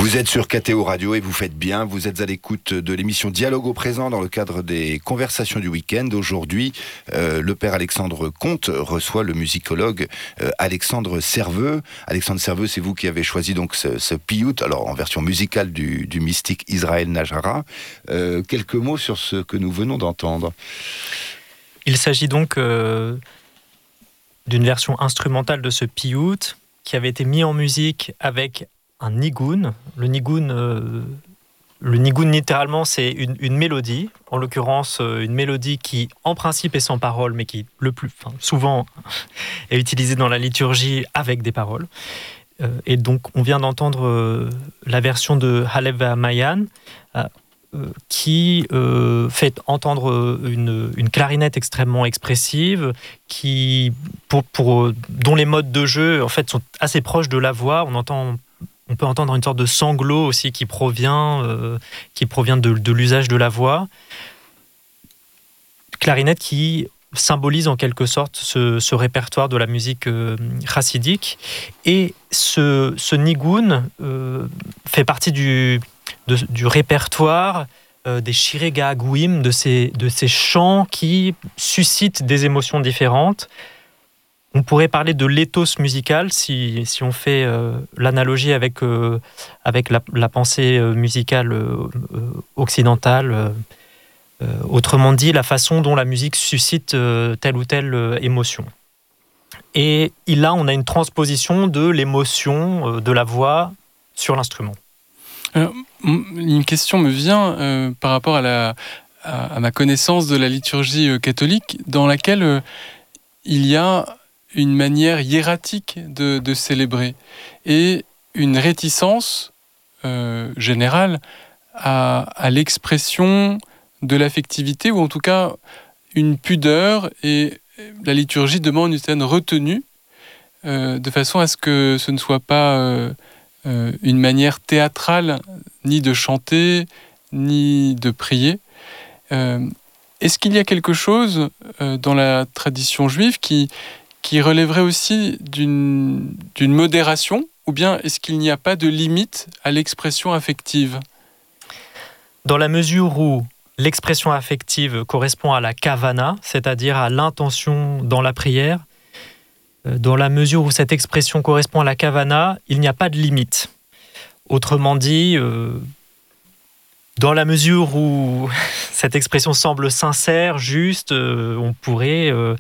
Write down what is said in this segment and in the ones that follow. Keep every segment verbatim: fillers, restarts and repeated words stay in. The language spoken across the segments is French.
Vous êtes sur K T O Radio et vous faites bien. Vous êtes à l'écoute de l'émission Dialogue au présent dans le cadre des conversations du week-end. Aujourd'hui, euh, le père Alexandre Comte reçoit le musicologue euh, Alexandre Serveux. Alexandre Serveux, c'est vous qui avez choisi donc ce, ce piyut, alors en version musicale du, du mystique Israël Nájara. Euh, quelques mots sur ce que nous venons d'entendre. Il s'agit donc euh, d'une version instrumentale de ce piyut qui avait été mis en musique avec un nigun. Le nigun, euh, le nigun littéralement, c'est une, une mélodie. En l'occurrence, euh, une mélodie qui, en principe, est sans parole, mais qui, le plus, enfin, souvent, est utilisée dans la liturgie avec des paroles. Euh, et donc, on vient d'entendre euh, la version de Halev Mayan, euh, euh, qui euh, fait entendre une, une clarinette extrêmement expressive, qui, pour, pour, dont les modes de jeu, en fait, sont assez proches de la voix. On entend On peut entendre une sorte de sanglot aussi qui provient, euh, qui provient de, de l'usage de la voix. Clarinette qui symbolise en quelque sorte ce, ce répertoire de la musique euh, chassidique. Et ce, ce nigun euh, fait partie du, de, du répertoire euh, des shirei ga'agouim, de ces, de ces chants qui suscitent des émotions différentes. On pourrait parler de l'éthos musical si, si on fait euh, l'analogie avec, euh, avec la, la pensée musicale euh, occidentale. Euh, euh, autrement dit, la façon dont la musique suscite euh, telle ou telle euh, émotion. Et là, on a une transposition de l'émotion euh, de la voix sur l'instrument. Alors, une question me vient euh, par rapport à, la, à, à ma connaissance de la liturgie euh, catholique, dans laquelle euh, il y a une manière hiératique de, de célébrer et une réticence euh, générale à, à l'expression de l'affectivité, ou en tout cas une pudeur, et la liturgie demande une certaine retenue euh, de façon à ce que ce ne soit pas euh, euh, une manière théâtrale ni de chanter ni de prier. Euh, est-ce qu'il y a quelque chose euh, dans la tradition juive qui qui relèverait aussi d'une, d'une modération, ou bien est-ce qu'il n'y a pas de limite à l'expression affective ? Dans la mesure où l'expression affective correspond à la kavana, c'est-à-dire à l'intention dans la prière, dans la mesure où cette expression correspond à la kavana, il n'y a pas de limite. Autrement dit, euh, dans la mesure où cette expression semble sincère, juste, euh, on pourrait... Euh,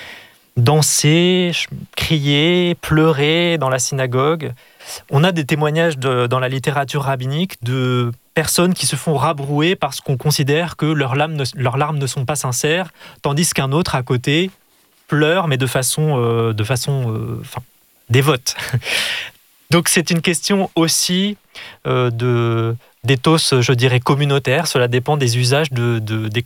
danser, crier, pleurer dans la synagogue. On a des témoignages de, dans la littérature rabbinique de personnes qui se font rabrouer parce qu'on considère que leurs larmes ne, leurs larmes ne sont pas sincères, tandis qu'un autre à côté pleure, mais de façon, euh, de façon euh, enfin, dévote. Donc c'est une question aussi euh, de, d'éthos, je dirais, communautaire. Cela dépend des usages de, de, des,